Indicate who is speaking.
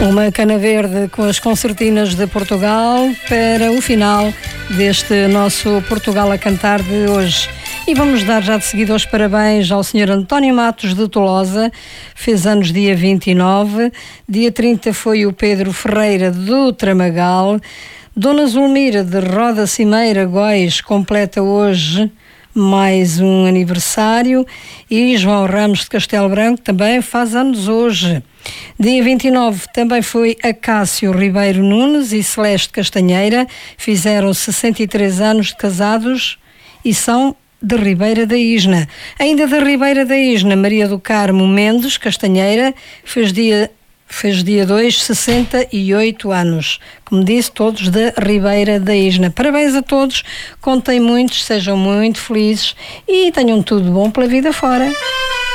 Speaker 1: Uma cana verde com as concertinas de Portugal para o final deste nosso Portugal a Cantar de hoje. E vamos dar já de seguida os parabéns ao Sr. António Matos de Tolosa, fez anos dia 29, dia 30 foi o Pedro Ferreira do Tramagal, Dona Zulmira de Roda Cimeira, Góis, completa hoje mais um aniversário, e João Ramos de Castelo Branco também faz anos hoje. Dia 29 também foi Acácio Ribeiro Nunes e Celeste Castanheira, fizeram 63 anos de casados e são de Ribeira da Isna. Ainda da Ribeira da Isna, Maria do Carmo Mendes Castanheira fez dia 2, 68 anos. Como disse, todos da Ribeira da Isna. Parabéns a todos, contem muitos, sejam muito felizes e tenham tudo bom pela vida fora.